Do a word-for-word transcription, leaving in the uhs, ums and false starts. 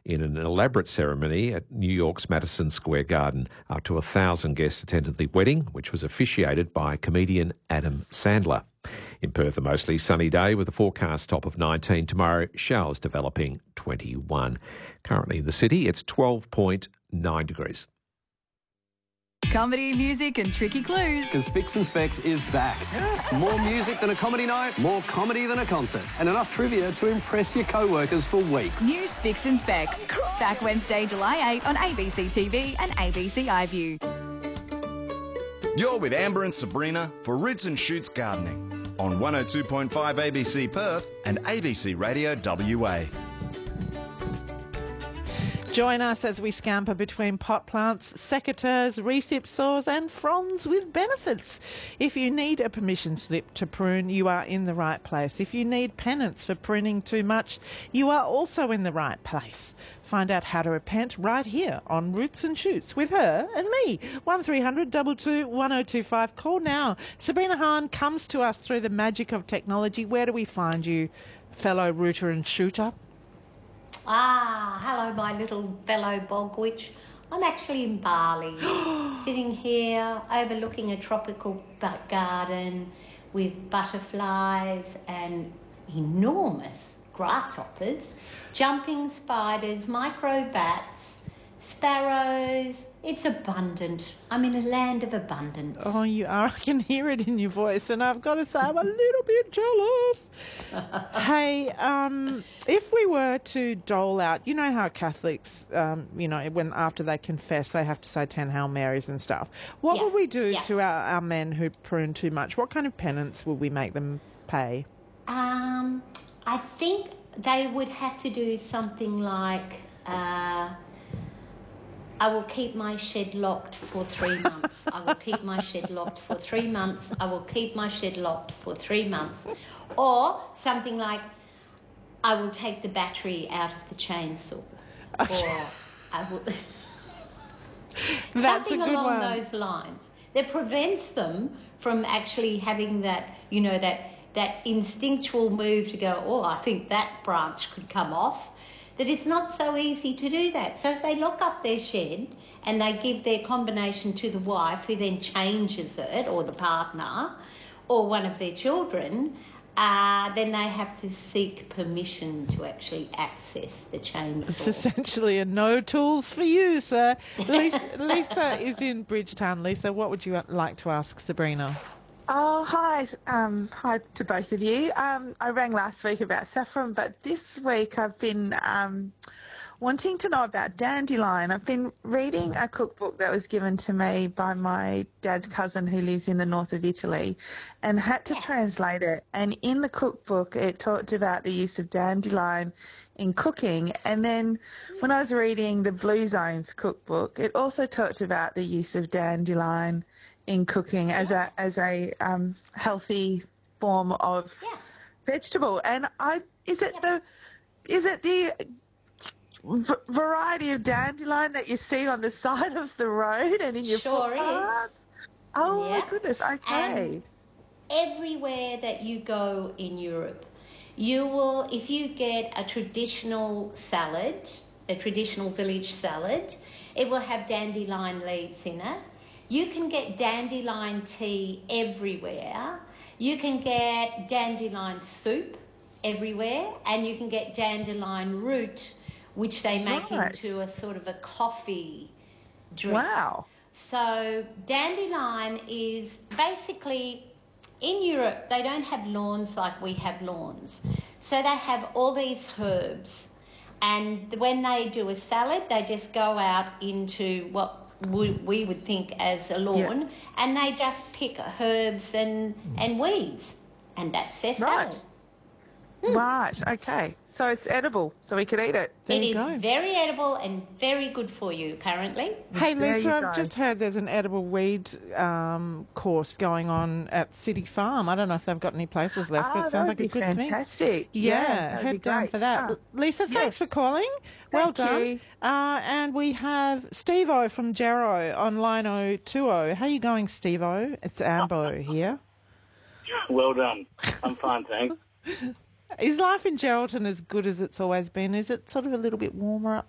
in an elaborate ceremony at New York's Madison Square Garden. Up to a thousand guests attended the wedding, which was officiated by comedian Adam Sandler. In Perth, a mostly sunny day with a forecast top of nineteen tomorrow, showers developing twenty-one. Currently in the city, it's twelve point nine degrees. Comedy, music and tricky clues. Because Spicks and Specs is back. More music than a comedy night, more comedy than a concert, and enough trivia to impress your co-workers for weeks. New Spicks and Specs. Back Wednesday, July eighth on A B C T V and A B C iView. You're with Amber and Sabrina for Roots and Shoots Gardening on one oh two point five A B C Perth and A B C Radio W A. Join us as we scamper between pot plants, secateurs, recip saws and fronds with benefits. If you need a permission slip to prune, you are in the right place. If you need penance for pruning too much, you are also in the right place. Find out how to repent right here on Roots and Shoots with her and me. one three hundred two two one oh two five. Call now. Sabrina Hahn comes to us through the magic of technology. Where do we find you, fellow rooter and shooter? Ah, hello, my little fellow bog witch. I'm actually in Bali, sitting here overlooking a tropical garden with butterflies and enormous grasshoppers, jumping spiders, micro bats, sparrows. It's abundant. I'm in a land of abundance. Oh, you are. I can hear it in your voice, and I've got to say I'm a little bit jealous. Hey, um, if we were to dole out, you know how Catholics, um, you know, when after they confess, they have to say ten Hail Marys and stuff. What Yeah, would we do yeah. to our, our men who prune too much? What kind of penance would we make them pay? Um, I think they would have to do something like... Uh, I will keep my shed locked for three months. I will keep my shed locked for three months. I will keep my shed locked for three months. Or something like, I will take the battery out of the chainsaw. Or I will... That's something a good along one. those lines that prevents them from actually having that, you know, that, that instinctual move to go, oh, I think that branch could come off. That it's not so easy to do that. So if they lock up their shed and they give their combination to the wife, who then changes it, or the partner, or one of their children, uh, then they have to seek permission to actually access the chainsaw. It's essentially a no tools for you, sir. Lisa, Lisa is in Bridgetown. Lisa, what would you like to ask Sabrina? Oh, hi. Um, hi to both of you. Um, I rang last week about saffron, but this week I've been um, wanting to know about dandelion. I've been reading a cookbook that was given to me by my dad's cousin who lives in the north of Italy and had to translate it. And in the cookbook, it talked about the use of dandelion in cooking. And then when I was reading the Blue Zones cookbook, it also talked about the use of dandelion in cooking as a as a um, healthy form of Yeah. vegetable. And I is it the is it the v- variety of dandelion that you see on the side of the road and in your Sure footpath? is. Oh Yeah. my goodness! Okay. And everywhere that you go in Europe, you will, if you get a traditional salad, a traditional village salad, it will have dandelion leaves in it. You can get dandelion tea everywhere. You can get dandelion soup everywhere, and you can get dandelion root, which they make Right. into a sort of a coffee drink. Wow. So dandelion is basically, in Europe, they don't have lawns like we have lawns. So they have all these herbs. And when they do a salad, they just go out into what we, we would think as a lawn, Yeah. and they just pick herbs and, and weeds. And that's their salad. Right. Right. Okay. So it's edible, so we could eat it. There It you is go. very edible and very good for you, apparently. Hey, There Lisa, you I've go. just heard there's an edible weed um, course going on at City Farm. I don't know if they've got any places left, but Ah, it that sounds would like a be good thing. fantastic. Yeah, that would head be down great. for that. Ah. Lisa, thanks yes. for calling. Well Thank done. you. Uh, and we have Steve-O from Jero on line oh two oh. How you going, Steve-O? It's Ambo here. Well done. I'm fine, thanks. Is life in Geraldton as good as it's always been? Is it sort of a little bit warmer up